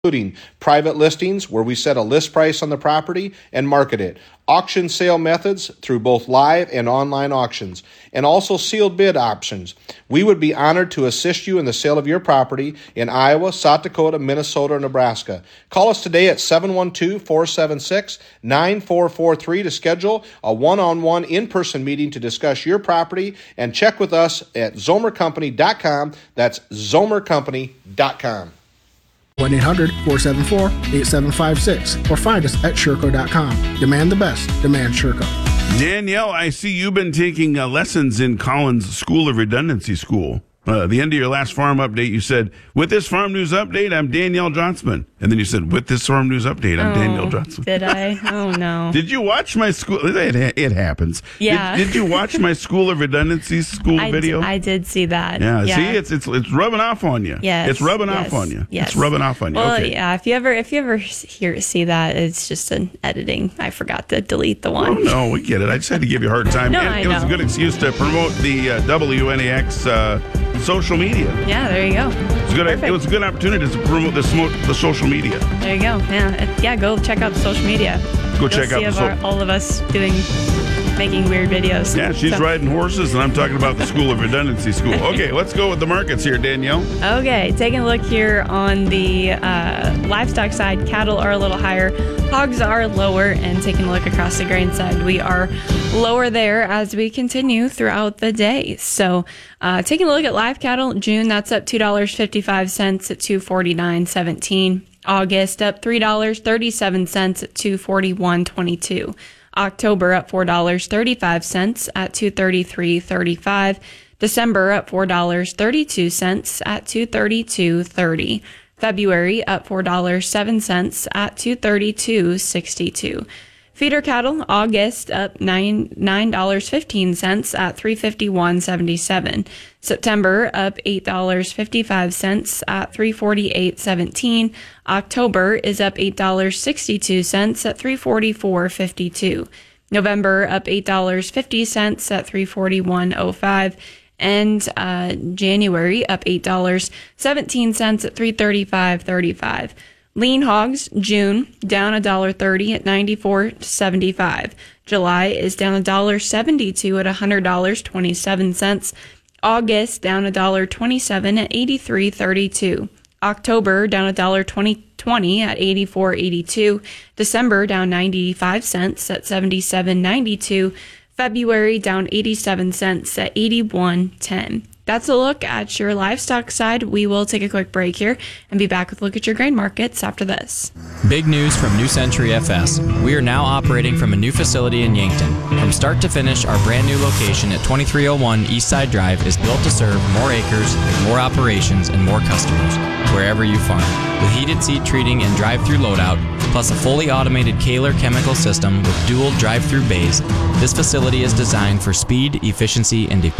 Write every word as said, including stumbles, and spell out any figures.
including private listings where we set a list price on the property and market it, auction sale methods through both live and online auctions, and also sealed bid options. We would be honored to assist you in the sale of your property in Iowa, South Dakota, Minnesota, or Nebraska. Call us today at seven one two, four seven six, nine four four three to schedule a one-on-one in-person meeting to discuss your property, and check with us at zomer company dot com. That's zomer company dot com. one eight hundred, four seven four, eight seven five six or find us at Sherco dot com. Demand the best. Demand Sherco. Danielle, I see you've been taking uh, lessons in Collins School of Redundancy School. Uh, the end of your last farm update, you said, with this farm news update, I'm Danielle Johnsman. And then you said, with this farm news update, I'm oh, Danielle Johnsman. Did I? Oh, no. Did you watch my school? It, it happens. Yeah. Did, did you watch my School of Redundancy school I video? D- I did see that. Yeah, yeah. see, it's it's it's rubbing off on you. Yes. It's rubbing yes, off on you. Yes. It's rubbing off on you. Well, okay. yeah, if you ever if you ever hear see that, it's just an editing. I forgot to delete the one. Oh, no, we get it. I just had to give you a hard time. No, it, I it was a know. good excuse to promote the uh, W N A X uh, social media. Yeah, there you go. It was, good, it was a good opportunity to promote the, smo- the social media. There you go. Yeah, it, yeah. Go check out the social media. Go You'll check see out the of so- our, all of us doing making weird videos. Yeah, she's So- riding horses, and I'm talking about the School of Redundancy School. Okay, let's go with the markets here, Danielle. Okay, taking a look here on the uh, livestock side, cattle are a little higher, hogs are lower, and taking a look across the grain side, we are lower there as we continue throughout the day. So uh, taking a look at live cattle, June, that's up two dollars and fifty-five cents at two forty-nine seventeen. August up three dollars and thirty-seven cents at two forty-one twenty-two. October up four dollars and thirty-five cents at two thirty-three thirty-five. December up four dollars and thirty-two cents at two thirty-two thirty. February up four dollars and seven cents at two thirty-two sixty-two. Feeder cattle, August up nine nine dollars and fifteen cents at three fifty-one seventy-seven. September up eight dollars and fifty-five cents at three forty-eight seventeen. October is up eight dollars and sixty-two cents at three forty-four fifty-two. November up eight dollars and fifty cents at three forty-one oh five. And uh, January up eight dollars and seventeen cents at three thirty-five thirty-five. Lean hogs, June, down one dollar and thirty cents at ninety-four seventy-five. July is down one dollar and seventy-two cents at one hundred dollars and twenty-seven cents. August, down one dollar and twenty-seven cents at eighty-three thirty-two. October, down one dollar and twenty cents at eighty-four eighty-two. December, down ninety-five cents at seventy-seven ninety-two. February, down eighty-seven cents at eighty-one ten. That's a look at your livestock side. We will take a quick break here and be back with a look at your grain markets after this. Big news from New Century F S. We are now operating from a new facility in Yankton. From start to finish, our brand new location at twenty-three oh one Eastside Drive is built to serve more acres, more operations, and more customers, wherever you farm. With heated seed treating and drive-through loadout, plus a fully automated Kaler chemical system with dual drive-through bays, this facility is designed for speed, efficiency, and dependability.